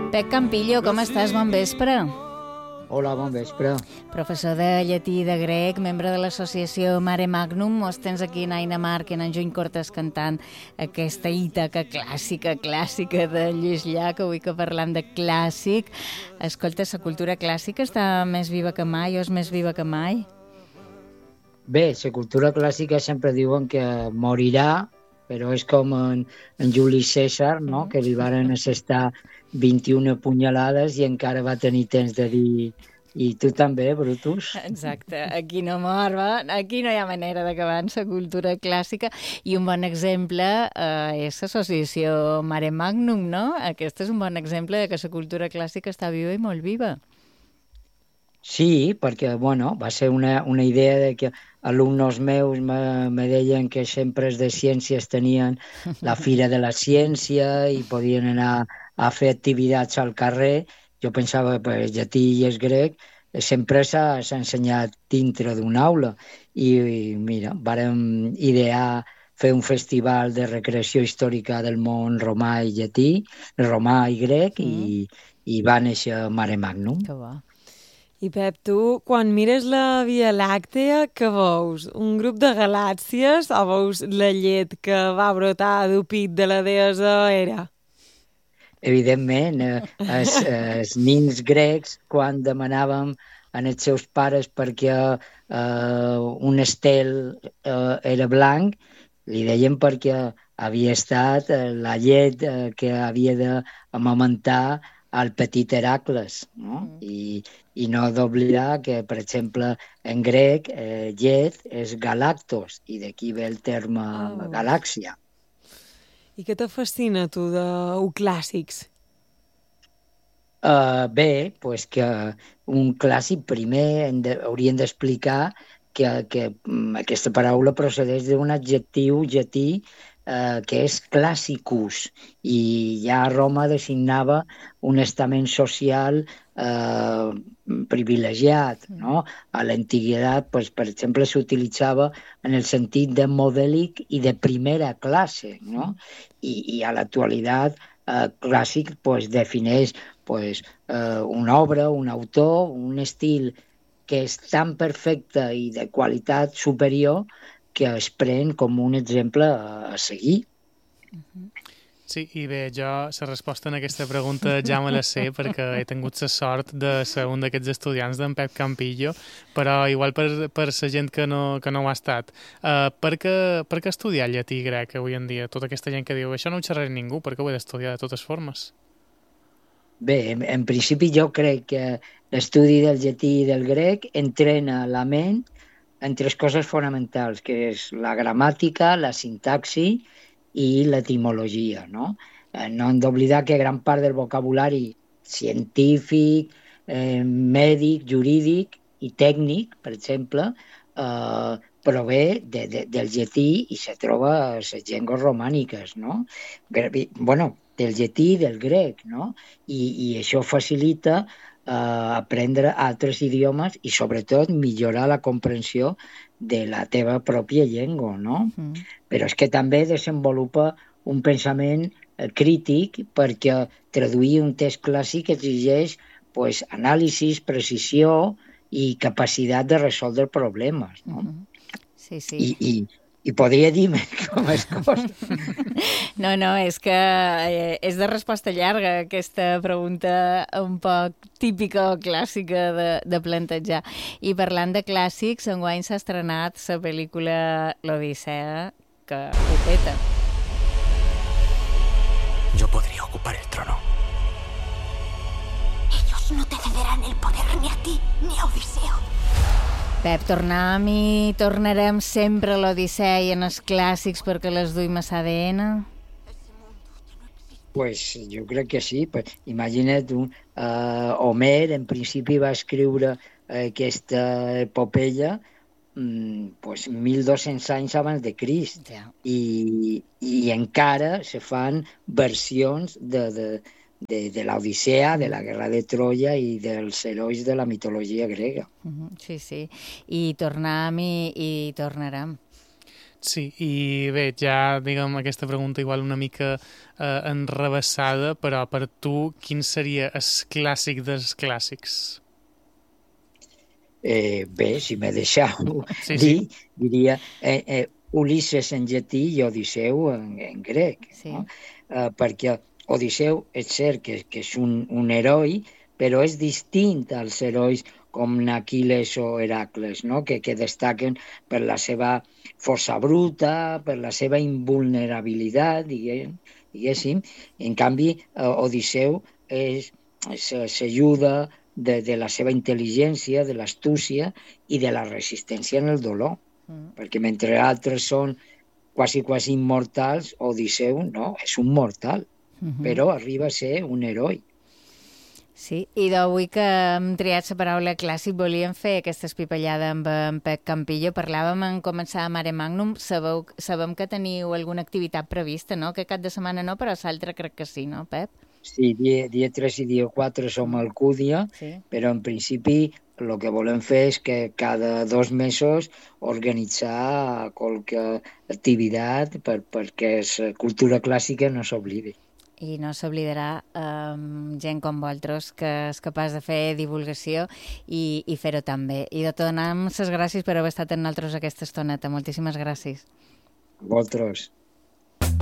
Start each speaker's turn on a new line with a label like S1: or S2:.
S1: Pep Campillo, com estàs? Bon vespre.
S2: Hola, bon vespre.
S1: Professor de llatí i de grec, membre de l'associació Mare Magnum. Mos tens aquí en Aina Marc i en Juny Cortes cantant aquesta Ítaca clàssica de Lluís Llach, avui que parlam de clàssic. Escolta, la cultura clàssica està més viva que mai o és més viva que mai?
S2: Bé, la cultura clàssica sempre diuen que morirà, però és com en Juli César, no? Que li varen assestar 21 punyalades i encara va tenir temps de dir i tu també, Brutus?
S1: Exacte, aquí no mor, aquí no hi ha manera d'acabar amb la cultura clàssica i un bon exemple és l'associació Mare Magnum, no? Aquest és un bon exemple de que la cultura clàssica està viva i molt viva.
S2: Sí, perquè bueno, va ser una idea de que alumnes meus me deien que sempre els de ciències tenien la Fira de la Ciència i podien anar a fer activitats al carrer. Jo pensava que el llatí i el grec sempre s'ha ensenyat dintre d'una aula i mira, vàrem idear fer un festival de recreació històrica del món romà i llatí, romà i grec i va néixer Mare Magnum.
S1: Que bo.
S3: I Pep, tu, quan mires la Via Làctea, què veus? Un grup de galàxies o veus la llet que va brotar del pit de la deessa Hera?
S2: Evidentment, els nins grecs, quan demanàvem als seus pares perquè un estel era blanc, li deien perquè havia estat la llet que havia d'amamentar al petit Heracles, no? I no d'oblidar que, per exemple, en grec, llet és galactos, i d'aquí ve el terme galàxia.
S3: I què te fascina, tu, dels clàssics?
S2: Bé, pues que un clàssic primer hauríem d'explicar que aquesta paraula procedeix d'un adjectiu llatí que és classicus, i ja a Roma designava un estament social privilegiat, no? A l'antiguitat, pues, per exemple, s'utilitzava en el sentit de modèlic i de primera classe, no? I a l'actualitat clàssic pues, defineix pues, una obra, un autor, un estil que és tan perfecte i de qualitat superior que es pren com un exemple a seguir.
S4: Sí, i bé, jo la resposta en aquesta pregunta ja me la sé perquè he tingut la sort de ser un d'aquests estudiants d'en Pep Campillo, però igual per la gent que no ho ha estat. Per què estudiar llatí i grec avui en dia? Tota aquesta gent que diu això no ho xerraré ningú, per què ho he d'estudiar de totes formes?
S2: Bé, en principi jo crec que l'estudi del llatí i del grec entrena la ment en tres coses fonamentals, que és la gramàtica, la sintaxi i l'etimologia, no? No hem d'oblidar que gran part del vocabulari científic, mèdic, jurídic i tècnic, per exemple, prové del llatí i se troba a les llengües romàniques, no? Bueno, del llatí i del grec, no? I això facilita aprendre altres idiomes i, sobretot, millorar la comprensió de la teva pròpia llengua, no? Però és que també desenvolupa un pensament crític perquè traduir un text clàssic exigeix pues, anàlisis, precisió i capacitat de resoldre problemes, no?
S1: Sí, sí.
S2: I podria dir-me com es coses.
S1: No, és que és de resposta llarga aquesta pregunta un poc típica o clàssica de plantejar. I parlant de clàssics, enguany s'ha estrenat la pel·lícula L'Odissea, que ho peta.
S5: Yo podría ocupar el trono.
S6: Ellos no te cederán el poder ni a ti ni a Odiseo.
S1: Pep, tornarem sempre a l'Odissea i en els clàssics perquè les duim a l'ADN?
S2: Pues jo crec que sí. Imagina't, Homer en principi va escriure aquesta epopeia pues 1.200 anys abans de Crist.
S1: Ja.
S2: I encara se fan versions de l'Odissea, de la Guerra de Troia i dels herois de la mitologia grega.
S1: Sí, sí. I tornarem.
S4: Sí, i bé, ja, diguem, aquesta pregunta igual una mica enrevessada, però per tu, quin seria el clàssic dels clàssics?
S2: Bé, si me deixeu
S4: Sí,
S2: dir,
S4: sí.
S2: diria Ulisses en llatí i Odisseu en grec,
S1: Sí.
S2: no? Perquè Odisseu és cert que és un heroi, però és distint als herois com Aquil·les o Heracles, no? que destaquen per la seva força bruta, per la seva invulnerabilitat, diguéssim. En canvi, Odisseu s'ajuda de la seva intel·ligència, de l'astúcia i de la resistència en el dolor. Perquè mentre altres són quasi immortals, Odisseu no, és un mortal, però arriba a ser un heroi.
S1: Sí, i d'avui que hem triat la paraula clàssic volíem fer aquesta espipallada amb en Pep Campillo. Parlàvem en començar a Mare Magnum, sabem que teniu alguna activitat prevista, no? Que cap de setmana no, però l'altre crec que sí, no, Pep?
S2: Sí, dia 3 i dia 4 som a Alcúdia,
S1: Sí.
S2: però en principi el que volem fer és que cada 2 mesos organitzar qualque activitat perquè la cultura clàssica no s'oblidi.
S1: I no s'oblidarà gent com vosaltres que és capaç de fer divulgació i fer-ho tan bé. I de tot donar les gràcies per haver estat amb nosaltres aquesta estoneta. Moltíssimes gràcies.
S2: Vosaltres.